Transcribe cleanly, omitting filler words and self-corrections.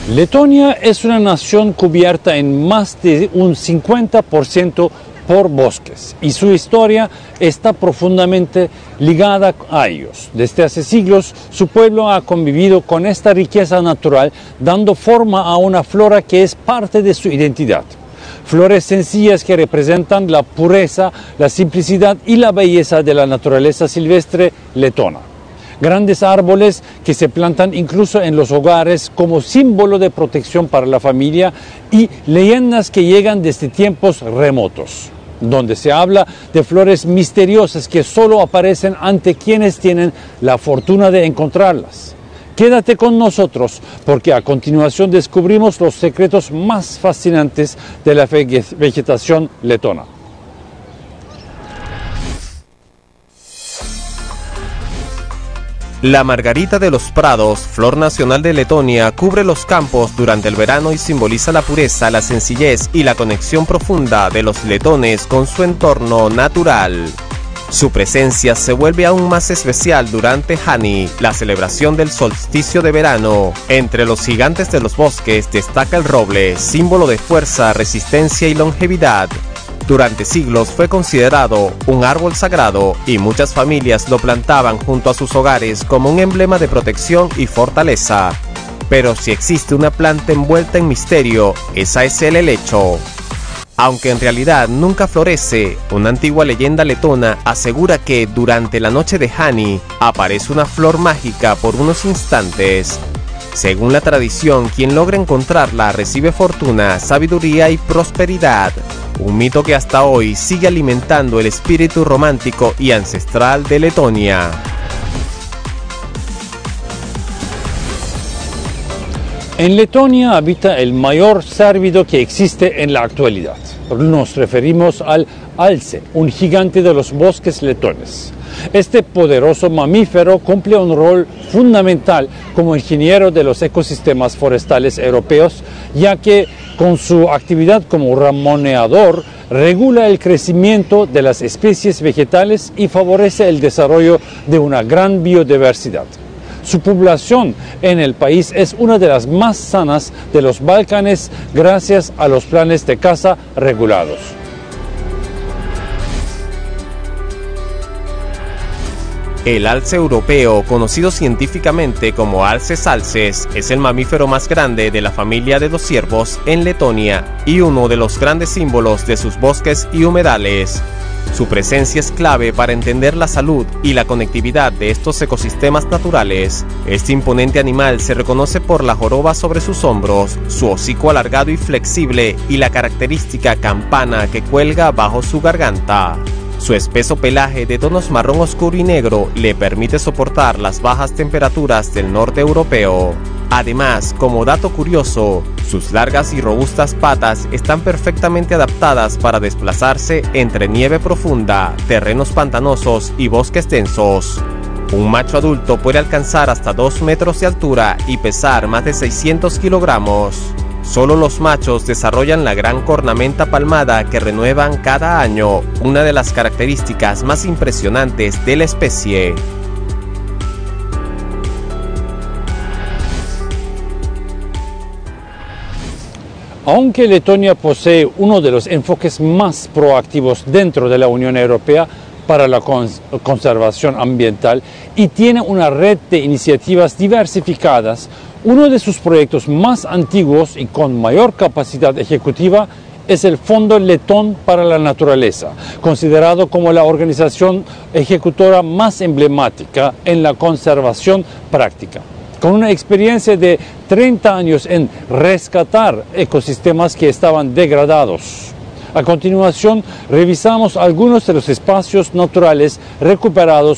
Letonia es una nación cubierta en más de un 50% por bosques y su historia está profundamente ligada a ellos. Desde hace siglos su pueblo ha convivido con esta riqueza natural, dando forma a una flora que es parte de su identidad. Flores sencillas que representan la pureza, la simplicidad y la belleza de la naturaleza silvestre letona. Grandes árboles que se plantan incluso en los hogares como símbolo de protección para la familia y leyendas que llegan desde tiempos remotos, donde se habla de flores misteriosas que solo aparecen ante quienes tienen la fortuna de encontrarlas. Quédate con nosotros porque a continuación descubrimos los secretos más fascinantes de la vegetación letona. La margarita de los prados, flor nacional de Letonia, cubre los campos durante el verano y simboliza la pureza, la sencillez y la conexión profunda de los letones con su entorno natural. Su presencia se vuelve aún más especial durante Hani, la celebración del solsticio de verano. Entre los gigantes de los bosques destaca el roble, símbolo de fuerza, resistencia y longevidad. Durante siglos fue considerado un árbol sagrado y muchas familias lo plantaban junto a sus hogares como un emblema de protección y fortaleza. Pero si existe una planta envuelta en misterio, esa es el helecho. Aunque en realidad nunca florece, una antigua leyenda letona asegura que durante la noche de Hani aparece una flor mágica por unos instantes. Según la tradición, quien logra encontrarla recibe fortuna, sabiduría y prosperidad. Un mito que hasta hoy sigue alimentando el espíritu romántico y ancestral de Letonia. En Letonia habita el mayor cérvido que existe en la actualidad. Nos referimos al alce, un gigante de los bosques letones. Este poderoso mamífero cumple un rol fundamental como ingeniero de los ecosistemas forestales europeos, ya que con su actividad como ramoneador regula el crecimiento de las especies vegetales y favorece el desarrollo de una gran biodiversidad. Su población en el país es una de las más sanas de los Balcanes gracias a los planes de caza regulados. El alce europeo, conocido científicamente como Alces alces, es el mamífero más grande de la familia de los ciervos en Letonia y uno de los grandes símbolos de sus bosques y humedales. Su presencia es clave para entender la salud y la conectividad de estos ecosistemas naturales. Este imponente animal se reconoce por la joroba sobre sus hombros, su hocico alargado y flexible y la característica campana que cuelga bajo su garganta. Su espeso pelaje de tonos marrón oscuro y negro le permite soportar las bajas temperaturas del norte europeo. Además, como dato curioso, sus largas y robustas patas están perfectamente adaptadas para desplazarse entre nieve profunda, terrenos pantanosos y bosques densos. Un macho adulto puede alcanzar hasta 2 metros de altura y pesar más de 600 kilogramos. Solo los machos desarrollan la gran cornamenta palmada que renuevan cada año, una de las características más impresionantes de la especie. Aunque Letonia posee uno de los enfoques más proactivos dentro de la Unión Europea para la conservación ambiental y tiene una red de iniciativas diversificadas, uno de sus proyectos más antiguos y con mayor capacidad ejecutiva es el Fondo Letón para la Naturaleza, considerado como la organización ejecutora más emblemática en la conservación práctica. Con una experiencia de 30 años en rescatar ecosistemas que estaban degradados. A continuación, revisamos algunos de los espacios naturales recuperados